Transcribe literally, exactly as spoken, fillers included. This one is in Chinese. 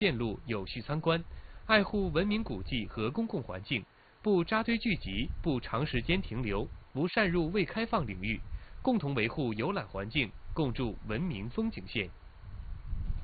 线路有序参观，爱护文明古迹和公共环境，不扎堆聚集，不长时间停留，不擅入未开放领域，共同维护游览环境，共筑文明风景线。